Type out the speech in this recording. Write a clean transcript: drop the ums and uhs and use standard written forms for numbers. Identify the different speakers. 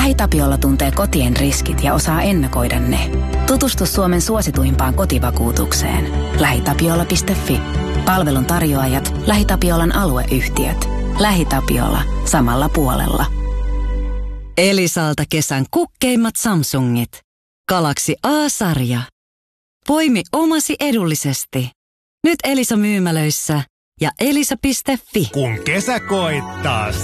Speaker 1: LähiTapiola tuntee kotien riskit ja osaa ennakoida ne. Tutustu Suomen suosituimpaan kotivakuutukseen. LähiTapiola.fi. Palvelun tarjoajat, LähiTapiolan alueyhtiöt. LähiTapiola. Samalla puolella.
Speaker 2: Elisalta kesän kukkeimmat Samsungit. Galaxy A-sarja. Poimi omasi edullisesti. Nyt Elisa myymälöissä ja elisa.fi.
Speaker 3: Kun kesä koittaa,